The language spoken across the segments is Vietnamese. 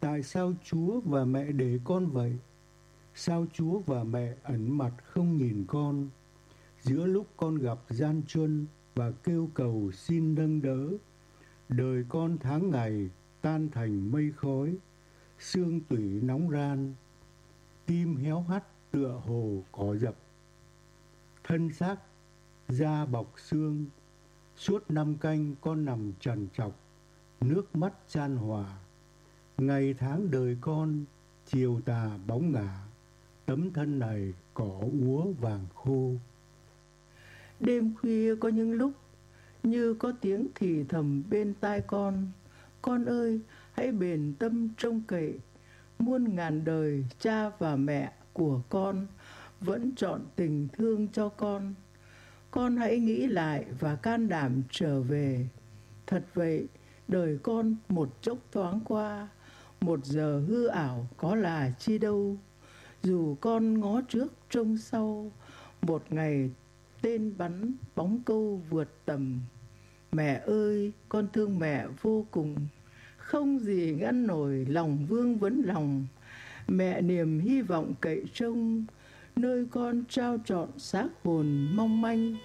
Tại sao Chúa và mẹ để con vậy? Sao Chúa và mẹ ẩn mặt không nhìn con? Giữa lúc con gặp gian truân và kêu cầu xin nâng đỡ, đời con tháng ngày tan thành mây khói, xương tủy nóng ran, tim héo hắt tựa hồ cỏ dập. Thân xác da bọc xương, suốt năm canh con nằm trằn trọc, nước mắt chan hòa. Ngày tháng đời con chiều tà bóng ngả, tấm thân này cỏ úa vàng khô. Đêm khuya có những lúc như có tiếng thì thầm bên tai con ơi, hãy bền tâm trông cậy, muôn ngàn đời cha và mẹ của con vẫn trọn tình thương cho con. Con hãy nghĩ lại và can đảm trở về. Thật vậy, đời con một chốc thoáng qua, một giờ hư ảo có là chi đâu. Dù con ngó trước trông sau, một ngày tên bắn bóng câu vượt tầm. Mẹ ơi, con thương mẹ vô cùng, không gì ngăn nổi lòng vương vấn lòng. Mẹ niềm hy vọng cậy trông, nơi con trao trọn xác hồn mong manh.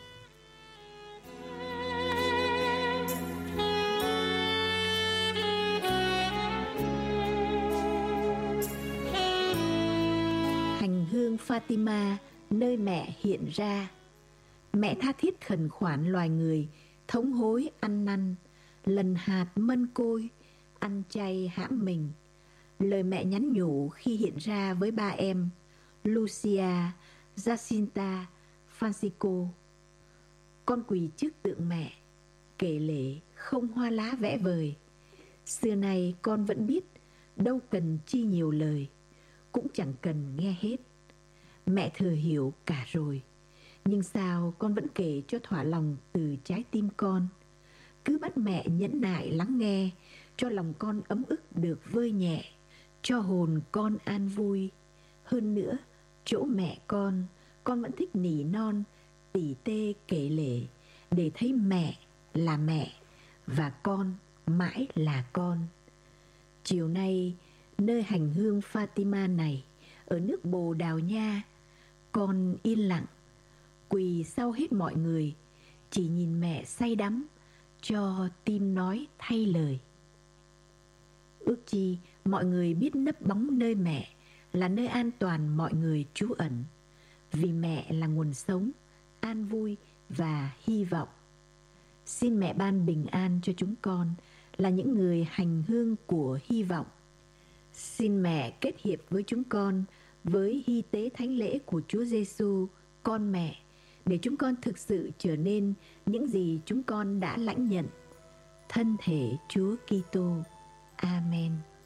Hành hương Fatima, nơi mẹ hiện ra. Mẹ tha thiết khẩn khoản loài người, thống hối ăn năn, lần hạt mân côi, ăn chay hãm mình. Lời mẹ nhắn nhủ khi hiện ra với ba em Lucia, Jacinta, Francisco. Con quỳ trước tượng mẹ, kể lể không hoa lá vẽ vời. Xưa nay con vẫn biết, đâu cần chi nhiều lời, cũng chẳng cần nghe hết. Mẹ thừa hiểu cả rồi, nhưng sao con vẫn kể cho thỏa lòng từ trái tim con. Cứ bắt mẹ nhẫn nại lắng nghe, cho lòng con ấm ức được vơi nhẹ, cho hồn con an vui. Hơn nữa, chỗ mẹ con vẫn thích nỉ non, tỉ tê kể lể, để thấy mẹ là mẹ và con mãi là con. Chiều nay, nơi hành hương Fatima này, ở nước Bồ Đào Nha, con yên lặng, quỳ sau hết mọi người, chỉ nhìn mẹ say đắm, cho tim nói thay lời. Ước chi mọi người biết nấp bóng nơi mẹ là nơi an toàn mọi người trú ẩn, vì mẹ là nguồn sống, an vui và hy vọng. Xin mẹ ban bình an cho chúng con là những người hành hương của hy vọng. Xin mẹ kết hiệp với chúng con với hy tế thánh lễ của Chúa Giêsu, con mẹ, để chúng con thực sự trở nên những gì chúng con đã lãnh nhận. Thân thể Chúa Kitô. Amen.